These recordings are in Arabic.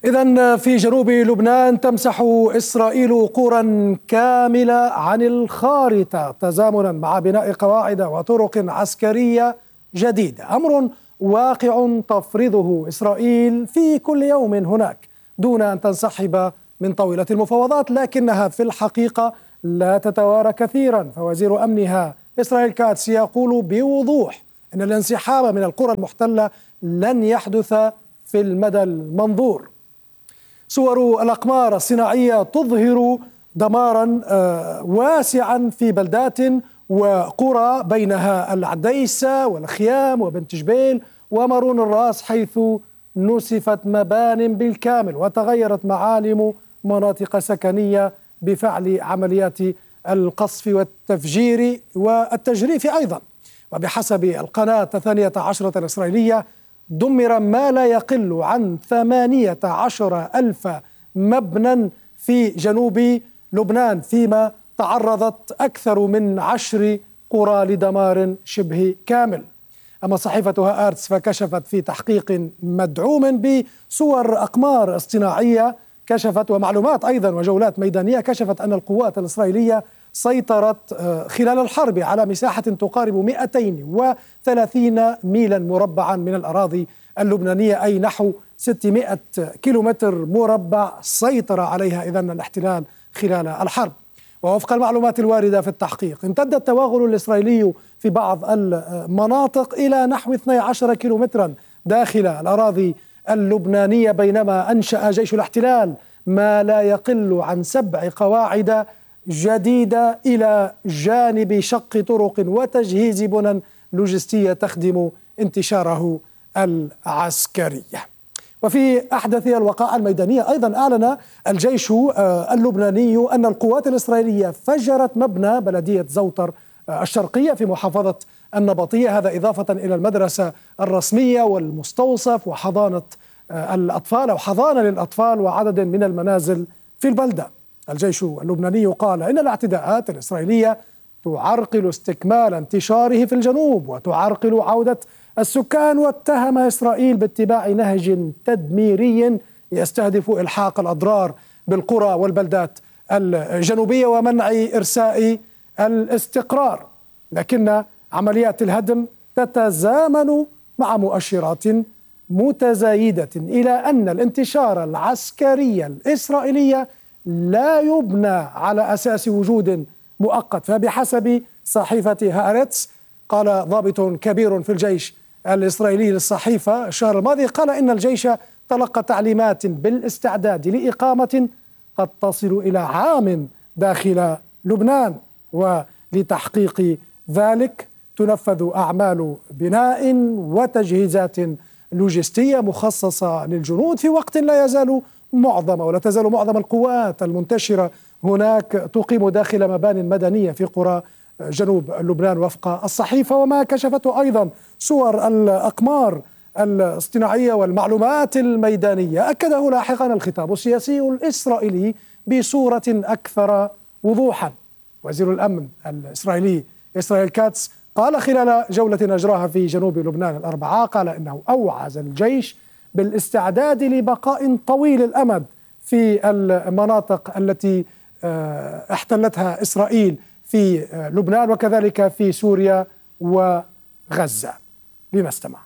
إذن في جنوب لبنان تمسح إسرائيل قرى كاملة عن الخارطة تزامنا مع بناء قواعد وطرق عسكرية جديدة، أمر واقع تفرضه إسرائيل في كل يوم هناك دون أن تنسحب من طاولة المفاوضات، لكنها في الحقيقة لا تتوارى كثيرا. فوزير أمنها إسرائيل كاتس يقول بوضوح أن الانسحاب من القرى المحتلة لن يحدث في المدى المنظور. صور الأقمار الصناعية تظهر دمارا واسعا في بلدات وقرى بينها العديسة والخيام وبنت جبيل ومارون الراس، حيث نسفت مبان بالكامل وتغيرت معالم مناطق سكنية بفعل عمليات القصف والتفجير والتجريف أيضا. وبحسب القناة 12 الإسرائيلية دمر ما لا يقل عن 18,000 مبنى في جنوب لبنان، فيما تعرضت أكثر من 10 قرى لدمار شبه كامل. أما صحيفة هآرتس فكشفت في تحقيق مدعوم بصور أقمار اصطناعية كشفت ومعلومات أيضا وجولات ميدانية كشفت أن القوات الإسرائيلية سيطرت خلال الحرب على مساحة تقارب 230 ميلا مربعا من الأراضي اللبنانية، أي نحو 600 كيلومتر مربع سيطر عليها إذن الاحتلال خلال الحرب. ووفق المعلومات الواردة في التحقيق امتد التوغل الإسرائيلي في بعض المناطق إلى نحو 12 كيلومترا داخل الأراضي اللبنانية، بينما أنشأ جيش الاحتلال ما لا يقل عن 7 قواعد جديدة إلى جانب شق طرق وتجهيز بنى لوجستية تخدم انتشاره العسكري. وفي أحدث الوقائع الميدانية أيضا أعلن الجيش اللبناني أن القوات الإسرائيلية فجرت مبنى بلدية زوتر الشرقية في محافظة النبطية، هذا إضافة إلى المدرسة الرسمية والمستوصف وحضانة الأطفال أو حضانة للأطفال وعدد من المنازل في البلدة. الجيش اللبناني قال إن الاعتداءات الإسرائيلية تعرقل استكمال انتشاره في الجنوب وتعرقل عودة السكان، واتهم إسرائيل باتباع نهج تدميري يستهدف إلحاق الأضرار بالقرى والبلدات الجنوبية ومنع إرساء الاستقرار. لكن عمليات الهدم تتزامن مع مؤشرات متزايدة إلى أن الانتشار العسكري الإسرائيلي لا يبنى على أساس وجود مؤقت. فبحسب صحيفة هآرتس قال ضابط كبير في الجيش الإسرائيلي للصحيفة الشهر الماضي، قال إن الجيش تلقى تعليمات بالاستعداد لإقامة قد تصل إلى عام داخل لبنان، ولتحقيق ذلك تنفذ أعمال بناء وتجهيزات لوجستية مخصصة للجنود في وقت لا يزال ولا تزال معظم القوات المنتشرة هناك تقيم داخل مبان مدنية في قرى جنوب لبنان وفق الصحيفة. وما كشفته أيضا صور الأقمار الاصطناعية والمعلومات الميدانية أكده لاحقا الخطاب السياسي الإسرائيلي بصورة أكثر وضوحا. وزير الأمن الإسرائيلي إسرائيل كاتس قال خلال جولة أجراها في جنوب لبنان الأربعاء، قال إنه أوعز الجيش بالاستعداد لبقاء طويل الأمد في المناطق التي احتلتها إسرائيل في لبنان وكذلك في سوريا وغزة. لنستمع.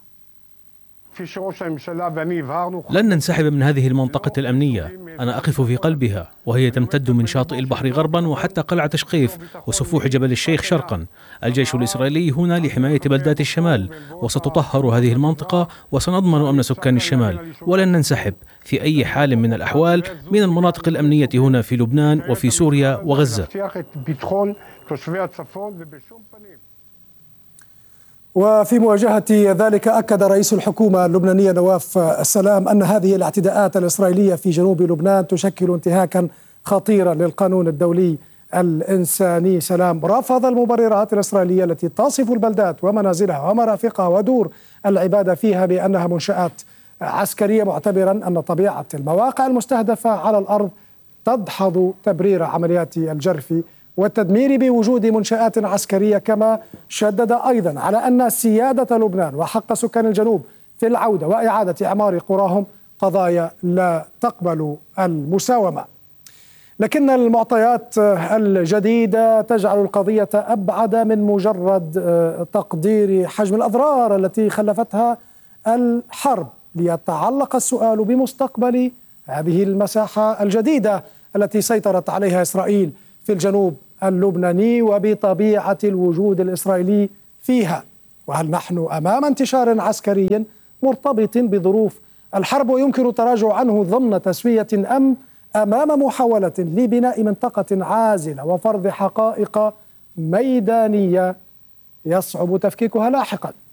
لن ننسحب من هذه المنطقة الأمنية، أنا أقف في قلبها، وهي تمتد من شاطئ البحر غربا وحتى قلعة شقيف وسفوح جبل الشيخ شرقا. الجيش الإسرائيلي هنا لحماية بلدات الشمال، وستطهر هذه المنطقة وسنضمن أمن سكان الشمال، ولن ننسحب في أي حال من الأحوال من المناطق الأمنية هنا في لبنان وفي سوريا وغزة. وفي مواجهة ذلك أكد رئيس الحكومة اللبنانية نواف السلام أن هذه الاعتداءات الإسرائيلية في جنوب لبنان تشكل انتهاكا خطيرا للقانون الدولي الإنساني. سلام رفض المبررات الإسرائيلية التي تصف البلدات ومنازلها ومرافقها ودور العبادة فيها بأنها منشآت عسكرية، معتبرا أن طبيعة المواقع المستهدفة على الأرض تدحض تبرير عمليات الجرف والتدمير بوجود منشآت عسكرية. كما شدد أيضا على أن سيادة لبنان وحق سكان الجنوب في العودة وإعادة إعمار قراهم قضايا لا تقبل المساومة. لكن المعطيات الجديدة تجعل القضية أبعد من مجرد تقدير حجم الأضرار التي خلفتها الحرب، ليتعلق السؤال بمستقبل هذه المساحة الجديدة التي سيطرت عليها إسرائيل في الجنوب اللبناني وبطبيعة الوجود الإسرائيلي فيها. وهل نحن أمام انتشار عسكري مرتبط بظروف الحرب ويمكن التراجع عنه ضمن تسوية، أم أمام محاولة لبناء منطقة عازلة وفرض حقائق ميدانية يصعب تفكيكها لاحقا؟